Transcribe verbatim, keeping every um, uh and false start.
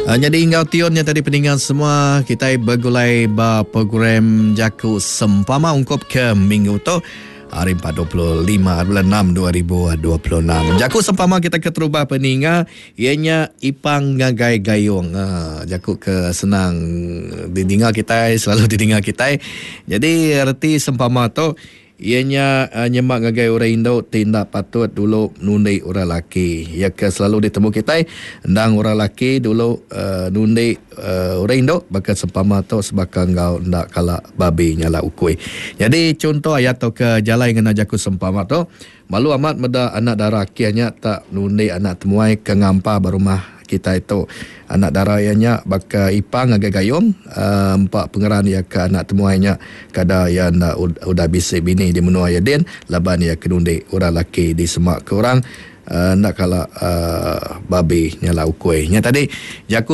Uh, jadi ingau tionnya tadi peninggal semua, kita bergulai ba program Jaku Sempama ungkup ke minggu tu hari empat dua puluh lima bulan enam dua ribu dua puluh enam. Jaku Sempama kita ke terubah peninggal ianya Ipang Ngagai Gayung. Uh, Jaku ke senang didengar kita, selalu didengar kita. Jadi erti sempama tu ianya uh, nyemak ngagai orang Indo tindak patut dulu nundi orang laki. Ya ke selalu ditemu kita ndang orang laki dulu uh, nundi uh, orang Indo bakal sempama tu sebakang kau ndak kala babi nyala ukui. Jadi contoh ayat tu ke jalan ngena Jaku Sempama tu malu amat meda anak darah kianya tak nundi anak temuai ke ngampa berumah kita itu anak darah ianya baka Ipang Ngagai Gayung uh, empat pengeran ya ke anak temuainya kada ya nak udah bisi bini di menua ya den laban ya kenundi orang laki di semak ke orang uh, nak kala uh, babi nyala ukui nya tadi Jaku